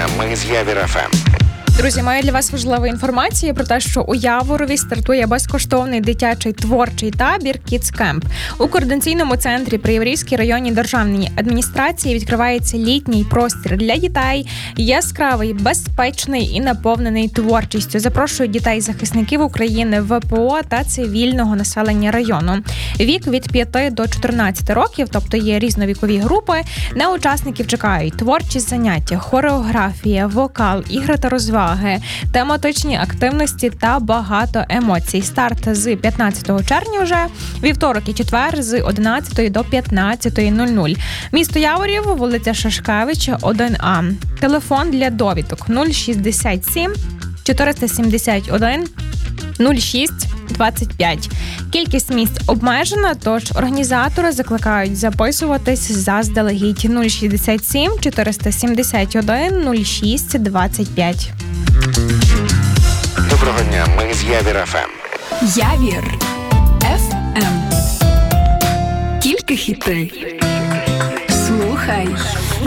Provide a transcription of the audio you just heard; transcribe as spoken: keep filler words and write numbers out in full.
Ми з Явір еф ем. Друзі, маю для вас важливу інформацію про те, що у Яворові стартує безкоштовний дитячий творчий табір Kids Camp. У координаційному центрі при Яворівській районній державній адміністрації відкривається літній простір для дітей, яскравий, безпечний і наповнений творчістю. Запрошують дітей-захисників України, ве пе о та цивільного населення району. Вік від п'яти до чотирнадцяти років, тобто є різновікові групи. На учасників чекають творчі заняття, хореографія, вокал, ігри та розваги, тематичні активності та багато емоцій. Старт з п'ятнадцятого червня вже, вівторок і четвер з одинадцятої до п'ятнадцятої нуль нуль. Місто Яворів, вулиця Шашкевича, один А. Телефон для довідок нуль шістдесят сім чотириста сімдесят один нуль шість двадцять п'ять. Кількість місць обмежена, тож організатори закликають записуватись заздалегідь нуль шістдесят сім чотириста сімдесят один нуль шість двадцять п'ять. Доброго дня, ми з Явір еф ем. Явір еф ем. Тільки хіти. Слухай